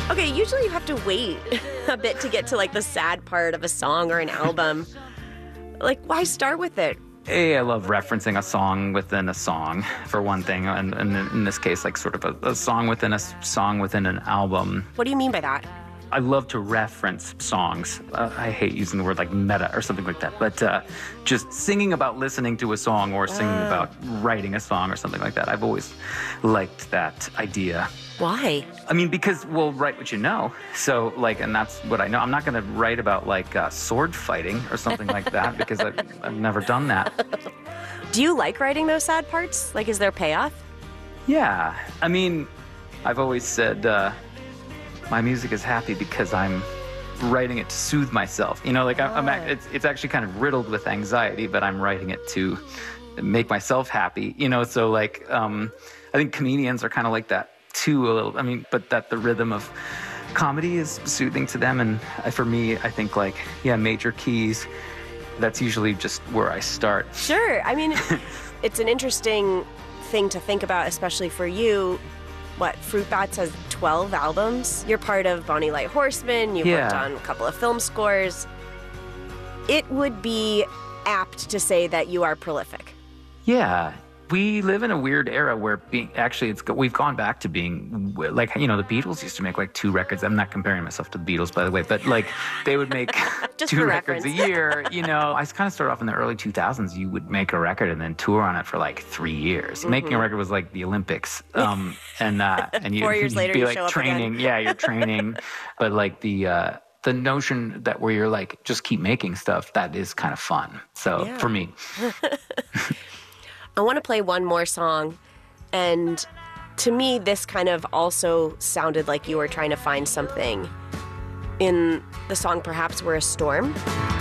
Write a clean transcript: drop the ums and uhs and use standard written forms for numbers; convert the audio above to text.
Okay, usually you have to wait a bit to get to like the sad part of a song or an album. Like, why start with it? I love referencing a song within a song, for one thing, and in this case, like sort of a song within a song within an album. What do you mean by that? I love to reference songs. I hate using the word like meta or something like that, but just singing about listening to a song or singing about writing a song or something like that. I've always liked that idea. Why? I mean, because we'll write what you know. So, like, and that's what I know. I'm not going to write about, like, sword fighting or something like that because I've never done that. Do you like writing those sad parts? Like, is there payoff? Yeah. I mean, I've always said my music is happy because I'm writing it to soothe myself. You know, like, it's actually kind of riddled with anxiety, but I'm writing it to make myself happy. You know, so, like, I think comedians are kind of like that too a little. I mean, but that the rhythm of comedy is soothing to them. And for me, I think, like, yeah, major keys, that's usually just where I start. Sure. I mean, it's an interesting thing to think about, especially for you. What, Fruit Bats has 12 albums? You're part of Bonnie Light Horseman. You've worked on a couple of film scores. It would be apt to say that you are prolific. Yeah. We live in a weird era where we've gone back to being like, you know, the Beatles used to make like 2 records. I'm not comparing myself to the Beatles, by the way, but like they would make 2 records a year. You know, I kind of started off in the early 2000s. You would make a record and then tour on it for like 3 years. Mm-hmm. Making a record was like the Olympics. And you, 4 years later, be you like show up training. again. Yeah, you're training. But like the notion that where you're like, just keep making stuff, that is kind of fun. So for me. I want to play one more song, and to me, this kind of also sounded like you were trying to find something in the song Perhaps We're a Storm.